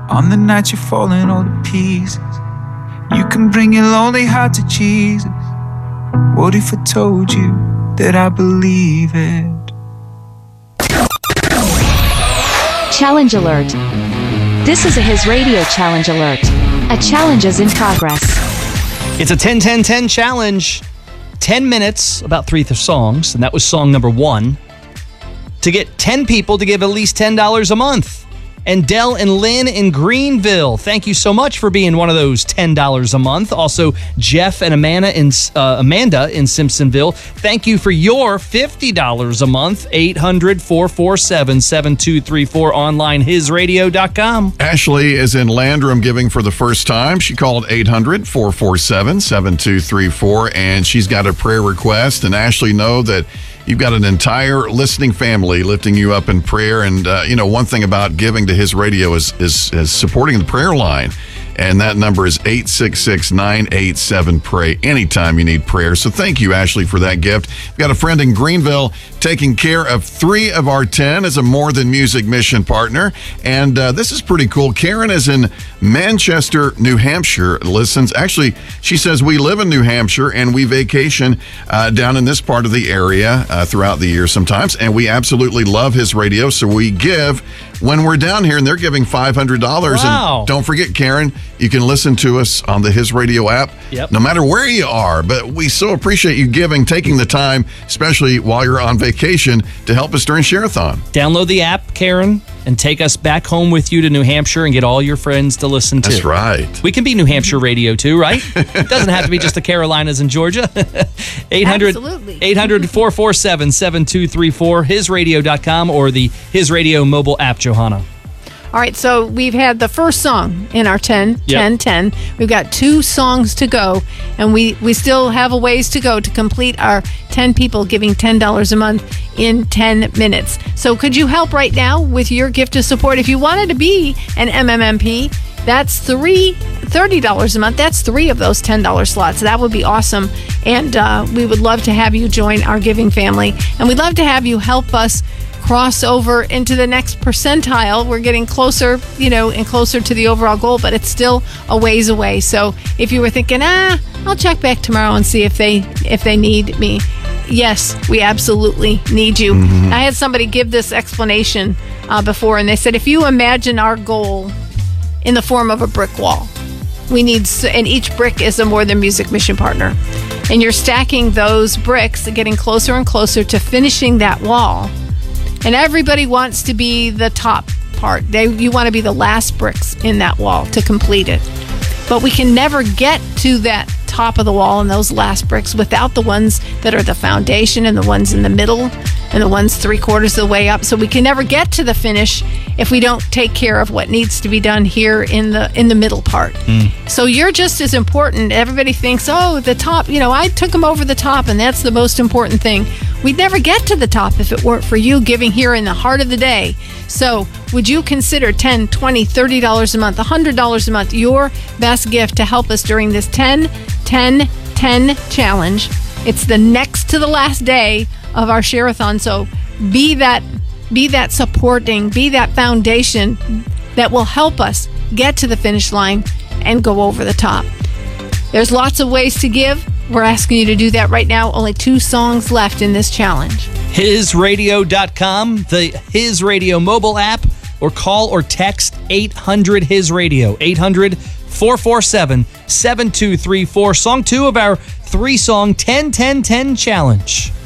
On the night you're falling all to pieces, you can bring your lonely heart to Jesus. What if I told you that I believe it? Challenge alert. This is a His Radio challenge alert. A challenge is in progress. It's a 10-10-10 challenge. 10 minutes, about 3 songs, and that was song number 1. To get 10 people to give at least $10 a month. And Dell and Lynn in Greenville, thank you so much for being one of those $10 a month. Also, Jeff and Amanda in Simpsonville, thank you for your $50 a month. 800-447-7234, online hisradio.com. Ashley is in Landrum giving for the first time. She called 800-447-7234, and she's got a prayer request. And Ashley, know that you've got an entire listening family lifting you up in prayer. And, one thing about giving to His Radio is supporting the prayer line. And that number is 866-987-PRAY anytime you need prayer. So thank you, Ashley, for that gift. We've got a friend in Greenville taking care of 3 of our 10 as a More Than Music mission partner. And this is pretty cool. Karen is in Manchester, New Hampshire, listens. Actually, she says we live in New Hampshire and we vacation down in this part of the area throughout the year sometimes. And we absolutely love His Radio. So we give when we're down here, and they're giving $500. Wow. And don't forget, Karen, you can listen to us on the His Radio app, no matter where you are. But we so appreciate you taking the time, especially while you're on vacation, to help us during Share-a-thon. Download the app, Karen, and take us back home with you to New Hampshire and get all your friends to listen to. That's right. We can be New Hampshire radio too, right? It doesn't have to be just the Carolinas and Georgia. 800-447-7234, hisradio.com, or the His Radio mobile app, Johanna. All right, so we've had the first song in our 10-10-10. We've got 2 songs to go, and we still have a ways to go to complete our 10 people giving $10 a month in 10 minutes. So could you help right now with your gift of support? If you wanted to be an MMMP, that's $30 a month. That's 3 of those $10 slots. That would be awesome. And we would love to have you join our giving family. And we'd love to have you help us cross over into the next percentile. We're getting closer, and closer to the overall goal, but it's still a ways away. So if you were thinking, I'll check back tomorrow and see if they need me. Yes, we absolutely need you. Mm-hmm. I had somebody give this explanation before, and they said, if you imagine our goal in the form of a brick wall, and each brick is a More Than Music mission partner, and you're stacking those bricks, getting closer and closer to finishing that wall. And everybody wants to be the top part. You want to be the last bricks in that wall to complete it. But we can never get to that top of the wall and those last bricks without the ones that are the foundation and the ones in the middle and the ones 3/4 of the way up. So we can never get to the finish if we don't take care of what needs to be done here in the middle part. So you're just as important. Everybody thinks, the top, I took them over the top and that's the most important thing. We'd never get to the top if it weren't for you giving here in the heart of the day. So would you consider $10, $20, $30 a month, $100 a month, your best gift to help us during this 10-10-10 challenge? It's the next to the last day of our Share-a-thon. So be that supporting, be that foundation that will help us get to the finish line and go over the top. There's lots of ways to give. We're asking you to do that right now. Only 2 songs left in this challenge. hisradio.com, the His Radio mobile app, or call or text 800-HIS-RADIO, 800-447-7234. Song 2 of our 3-song 10-10-10 challenge.